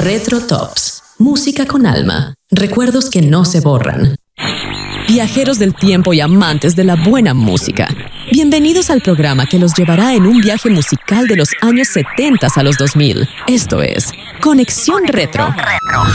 Retro Tops. Música con alma. Recuerdos que no se borran. Viajeros del tiempo y amantes de la buena música. Bienvenidos al programa que los llevará en un viaje musical de los años 70 a los 2000. Esto es Conexión Retro.